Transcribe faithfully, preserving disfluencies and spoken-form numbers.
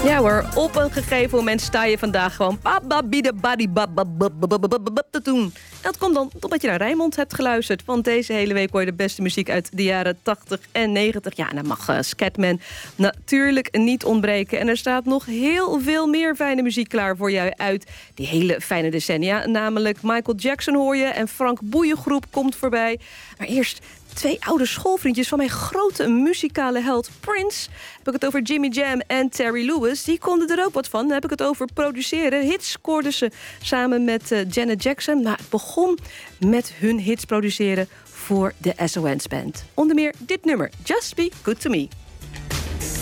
Ja hoor, op een gegeven moment sta je vandaag gewoon te doen. Dat komt dan omdat je naar Rijnmond hebt geluisterd. Want deze hele week hoor je de beste muziek uit de jaren tachtig en negentig. Ja, en dan mag uh, Scatman natuurlijk niet ontbreken. En er staat nog heel veel meer fijne muziek klaar voor jou uit die hele fijne decennia. Namelijk Michael Jackson hoor je en Frank Boeiengroep komt voorbij. Maar eerst twee oude schoolvriendjes van mijn grote muzikale held Prince. Heb ik het over Jimmy Jam en Terry Lewis. Die konden er ook wat van. Dan heb ik het over produceren. Hits scoorden ze samen met uh, Janet Jackson. Maar het begon met hun hits produceren voor de S O N's Band. Onder meer dit nummer, Just Be Good To Me.